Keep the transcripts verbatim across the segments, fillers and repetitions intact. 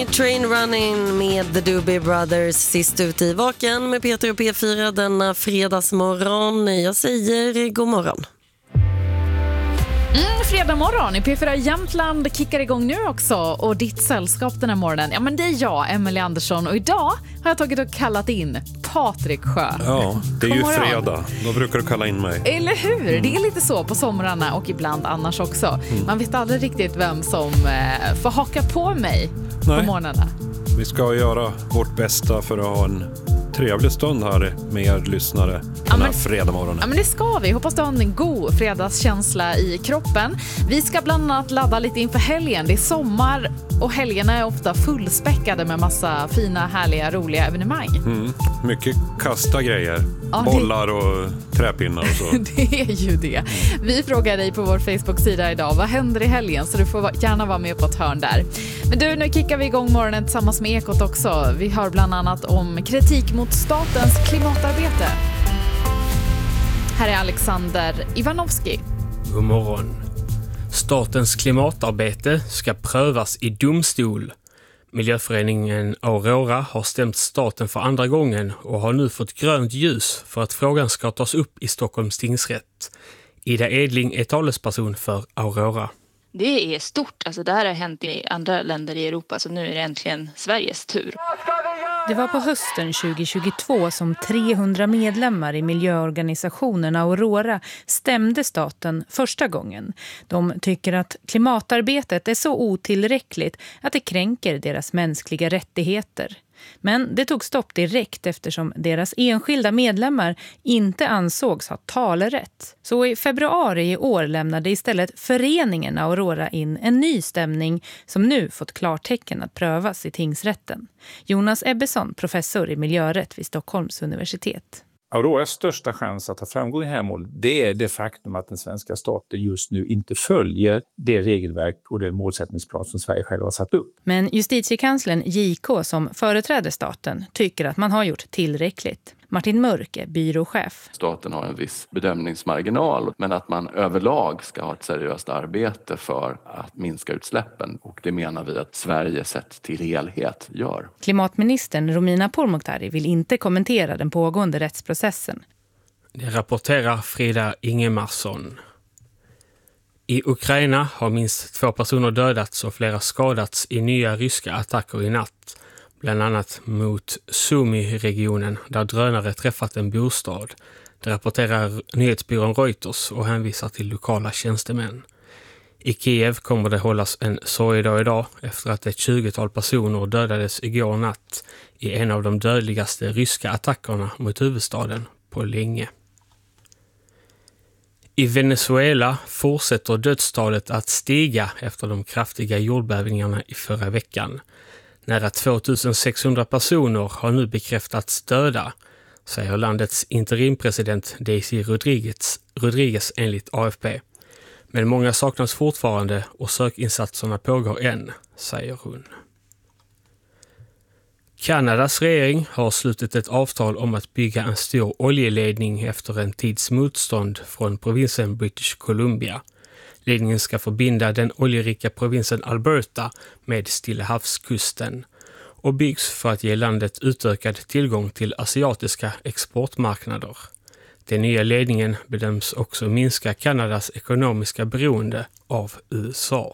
Train Running med The Doobie Brothers sist ut i Vaken med Peter och P fyra denna fredagsmorgon. Jag säger god morgon. Mm, fredag morgon i P fyra Jämtland kickar igång nu också. Och ditt sällskap den här morgonen, ja men det är jag, Emelie Andersson. Och idag har jag tagit och kallat in Patrik Sjö. Ja, det är ju fredag. Då brukar du kalla in mig. Eller hur? Mm. Det är lite så på somrarna och ibland annars också. Mm. Man vet aldrig riktigt vem som eh, får haka på mig Nej. på morgnarna. Vi ska göra vårt bästa för att ha en trevlig stund här med er lyssnare den ja, men, här fredagmorgonen. Ja, men det ska vi. Hoppas du har en god fredagskänsla i kroppen. Vi ska bland annat ladda lite inför helgen. Det är sommar och helgerna är ofta fullspäckade med massa fina, härliga, roliga evenemang. Mm, mycket kasta grejer. Ja, bollar det... och träpinnar och så. Det är ju det. Vi frågar dig på vår Facebook-sida idag. Vad händer i helgen? Så du får gärna vara med på ett hörn där. Men du, nu kickar vi igång morgonen tillsammans med Ekot också. Vi hör bland annat om kritik mot statens klimatarbete. Här är Alexander Ivanovski. God morgon. Statens klimatarbete ska prövas i domstol. Miljöföreningen Aurora har stämt staten för andra gången och har nu fått grönt ljus för att frågan ska tas upp i Stockholms tingsrätt. Ida Edling är talesperson för Aurora. Det är stort. Alltså det här har hänt i andra länder i Europa, så nu är det äntligen Sveriges tur. Det var på hösten tjugohundratjugotvå som trehundra medlemmar i miljöorganisationen Aurora stämde staten första gången. De tycker att klimatarbetet är så otillräckligt att det kränker deras mänskliga rättigheter. Men det tog stopp direkt eftersom deras enskilda medlemmar inte ansågs ha talerätt. Så i februari i år lämnade istället föreningen Aurora in en ny stämning som nu fått klartecken att prövas i tingsrätten. Jonas Ebbesson, professor i miljörätt vid Stockholms universitet. Auroras största chans att ha framgång i det här målet, det är det faktum att den svenska staten just nu inte följer det regelverk och den målsättningsplan som Sverige själv har satt upp. Men justitiekanslern J K som företräder staten tycker att man har gjort tillräckligt. Martin Mörk är byråchef. Staten har en viss bedömningsmarginal, men att man överlag ska ha ett seriöst arbete för att minska utsläppen. Och det menar vi att Sverige sett till helhet gör. Klimatministern Romina Pourmokhtari vill inte kommentera den pågående rättsprocessen. Det rapporterar Frida Ingemarsson. I Ukraina har minst två personer dödats och flera skadats i nya ryska attacker i natt. Bland annat mot Sumy-regionen där drönare träffat en bostad. Det rapporterar nyhetsbyrån Reuters och hänvisar till lokala tjänstemän. I Kiev kommer det hållas en sorgedag idag efter att ett tjugotal personer dödades igår natt i en av de dödligaste ryska attackerna mot huvudstaden på länge. I Venezuela fortsätter dödstalet att stiga efter de kraftiga jordbävningarna i förra veckan. Nära tvåtusensexhundra personer har nu bekräftats döda, säger landets interimpresident Daisy Rodriguez, Rodriguez enligt A F P. Men många saknas fortfarande och sökinsatserna pågår än, säger hon. Kanadas regering har slutit ett avtal om att bygga en stor oljeledning efter en tids motstånd från provinsen British Columbia. Ledningen ska förbinda den oljerika provinsen Alberta med Stilla havskusten och byggs för att ge landet utökad tillgång till asiatiska exportmarknader. Den nya ledningen bedöms också minska Kanadas ekonomiska beroende av U S A.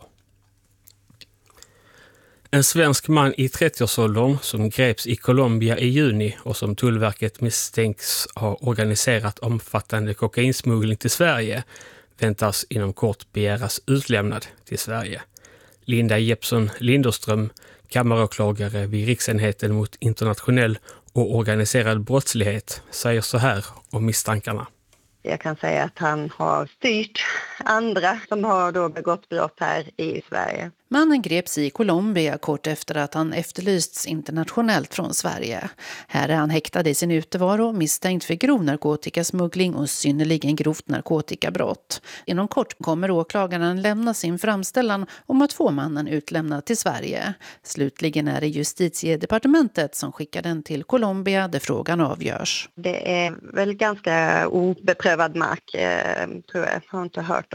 En svensk man i trettioårsåldern som greps i Colombia i juni och som Tullverket misstänks ha organiserat omfattande kokainsmuggling till Sverige väntas inom kort begäras utlämnad till Sverige. Linda Jeppsson Linderström, kammaråklagare vid Riksenheten mot internationell och organiserad brottslighet, säger så här om misstankarna. Jag kan säga att han har styrt andra som har då begått brott här i Sverige. Mannen greps i Colombia kort efter att han efterlysts internationellt från Sverige. Här är han häktad i sin utevaro, misstänkt för grov narkotikasmuggling och synnerligen grovt narkotikabrott. Inom kort kommer åklagaren lämna sin framställan om att få mannen utlämnad till Sverige. Slutligen är det Justitiedepartementet som skickar den till Colombia där frågan avgörs. Det är väl ganska obeprövad mark, tror jag. Jag har inte hört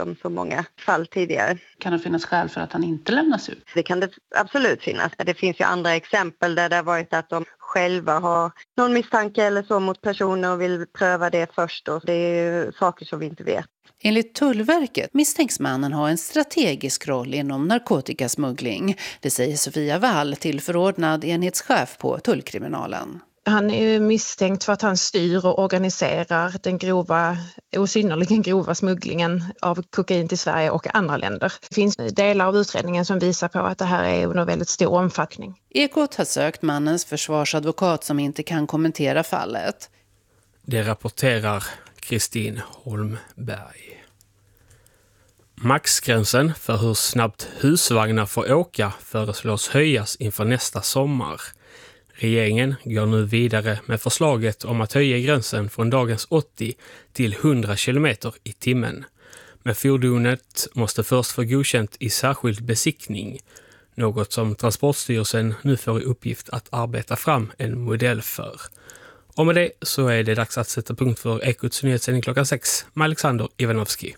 om så många fall tidigare. Kan det finnas skäl för att han inte lämnas ut? Det kan det absolut finnas. Det finns ju andra exempel där det har varit att de själva har någon misstanke eller så mot personer och vill pröva det först. Och det är ju saker som vi inte vet. Enligt Tullverket misstänks mannen ha en strategisk roll inom narkotikasmuggling. Det säger Sofia Wall, till förordnad enhetschef på tullkriminalen. Han är misstänkt för att han styr och organiserar den grova och synnerligen grova smugglingen av kokain till Sverige och andra länder. Det finns delar av utredningen som visar på att det här är under väldigt stor omfattning. Ekot har sökt mannens försvarsadvokat som inte kan kommentera fallet. Det rapporterar Kristin Holmberg. Maxgränsen för hur snabbt husvagnar får åka föreslås höjas inför nästa sommar. Regeringen går nu vidare med förslaget om att höja gränsen från dagens åttio till hundra kilometer i timmen. Men fordonet måste först få godkänt i särskild besiktning, något som Transportstyrelsen nu får i uppgift att arbeta fram en modell för. Och med det så är det dags att sätta punkt för Ekots nyhetssändning klockan sex med Alexander Ivanovski.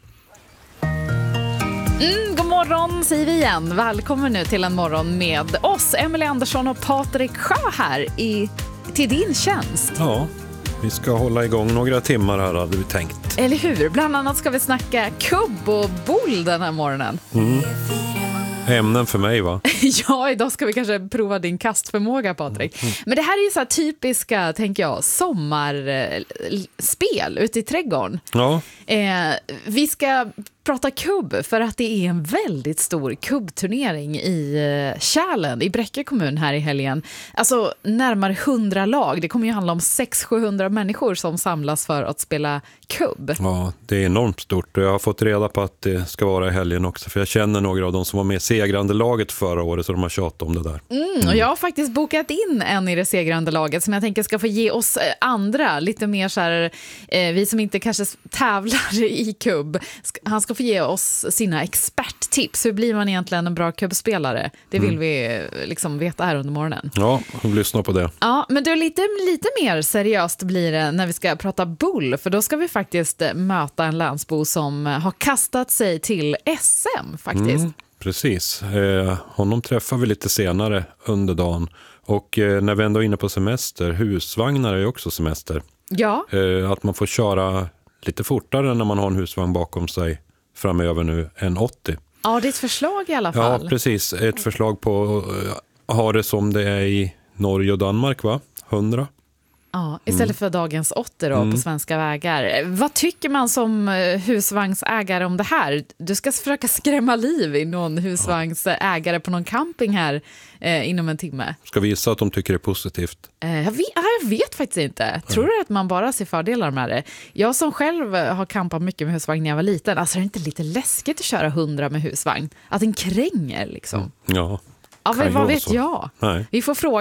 Mm, god morgon säger vi igen. Välkommen nu till en morgon med oss, Emelie Andersson och Patrik Sjö här i, till din tjänst. Ja, vi ska hålla igång några timmar här hade vi tänkt. Eller hur? Bland annat ska vi snacka kubb och boll den här morgonen. Mm. Ämnen för mig va? Ja, idag ska vi kanske prova din kastförmåga, Patrik. Mm. Men det här är ju så här typiska, tänker jag, sommarspel ute i trädgården. Ja. Eh, vi ska prata kubb för att det är en väldigt stor kubbturnering i eh, Kärlen, i Bräcke kommun här i helgen. Alltså närmare hundra lag. Det kommer ju handla om sex till sjuhundra människor som samlas för att spela kubb. Ja, det är enormt stort. Jag har fått reda på att det ska vara i helgen också. För jag känner några av dem som var med i segrande laget förra året, så de har tjatat om det där. Mm, och jag har faktiskt bokat in en i det segrande laget som jag tänker ska få ge oss andra lite mer så här, eh, vi som inte kanske tävlar i kubb. Han ska få ge oss sina experttips. Hur blir man egentligen en bra kubbspelare? Det vill mm. vi liksom veta här under morgonen. Ja, lyssna på det. Ja, men du, lite, lite mer seriöst blir det när vi ska prata bull. För då ska vi faktiskt möta en länsbo som har kastat sig till S M faktiskt. Mm, precis. Eh, honom träffar vi lite senare under dagen. Och eh, när vi ändå är inne på semester, husvagnar är ju också semester. Ja. Eh, att man får köra lite fortare när man har en husvagn bakom sig framöver nu än åttio. Ja, det är ett förslag i alla fall. Ja, precis. Ett förslag på att ha det som det är i Norge och Danmark, va? hundra. Ja, istället mm. för dagens åttio då mm. på svenska vägar. Vad tycker man som husvagnsägare om det här? Du ska försöka skrämma liv i någon husvagnsägare på någon camping här eh, inom en timme. Ska vi gissa att de tycker det är positivt? Eh, jag, vet, jag vet faktiskt inte. Tror du att man bara ser fördelar med det? Jag som själv har campat mycket med husvagn när jag var liten. Alltså är det inte lite läskigt att köra hundra med husvagn? Att den kränger liksom. Mm. Ja. Ja, men vad vet jag? Nej. Vi får fråga